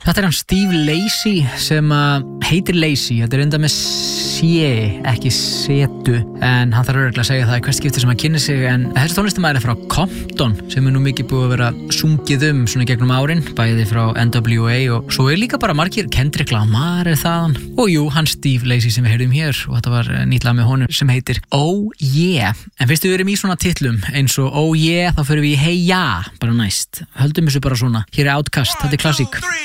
Þetta hann Steve Lacy sem heitir Lacy. Þetta enda með ekki setu, en hann þarf örugglega að segja það í hvert skipti sem hann kynni sig. En þessi tónlistarmaður frá Compton sem nú mikið búið að vera sungið svona gegnum árin, bæði frá NWA og svo líka bara margir. Kendrick Lamar þaðan og jú, hann Steve Lacy sem við heyrðum hér, og þetta var nýtt lag með honum sem heitir Oh Yeah. En fyrst við erum í svona titlum eins og Oh Yeah, þá förum við í Hey Ya bara næst. Höldum þessu bara svona. Hér Outkast, þetta klassík.